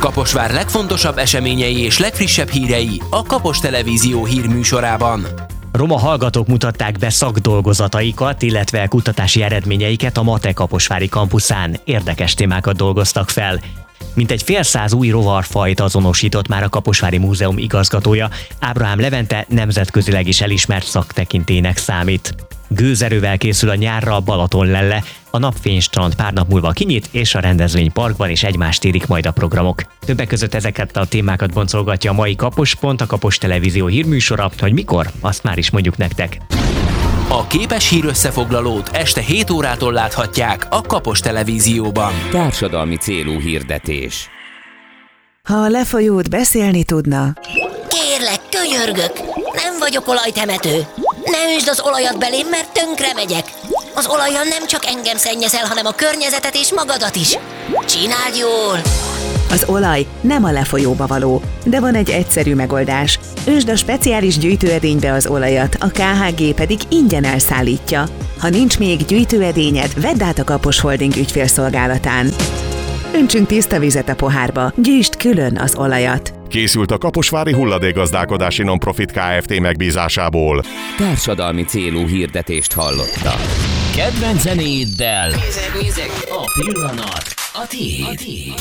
Kaposvár legfontosabb eseményei és legfrissebb hírei a Kapos Televízió hírműsorában. Roma hallgatók mutatták be szakdolgozataikat, illetve kutatási eredményeiket a MATE kaposvári kampuszán. Érdekes témákat dolgoztak fel. Mintegy fél száz új rovarfajt azonosított már a Kaposvári Múzeum igazgatója. Ábrahám Levente nemzetközileg is elismert szaktekintélynek számít. Gőzerővel készül a nyárra a Balatonlelle, a napfénystrand pár nap múlva kinyit, és a rendezvényparkban is egymást érik majd a programok. Többek között ezeket a témákat boncolgatja a mai Kapospont, a Kapos Televízió hírműsora, hogy mikor, azt már is mondjuk nektek. A képes hírösszefoglalót este 7 órától láthatják a Kapos Televízióban. Társadalmi célú hirdetés. Ha a lefolyót beszélni tudna... Kérlek, könyörgök! Nem vagyok olajtemető! Ne üsd az olajat belém, mert tönkre megyek! Az olajjal nem csak engem szennyezel, hanem a környezetet és magadat is! Csináld jól! Az olaj nem a lefolyóba való, de van egy egyszerű megoldás. Ösd a speciális gyűjtőedénybe az olajat, a KHG pedig ingyen elszállítja. Ha nincs még gyűjtőedényed, vedd át a Kapos Holding ügyfélszolgálatán. Öntsünk tiszta vizet a pohárba, gyűjtsd külön az olajat. Készült a Kaposvári Hulladékgazdálkodási Nonprofit Kft. Megbízásából. Társadalmi célú hirdetést hallotta. Kedvenc zenéiddel a pillanat a tiéd.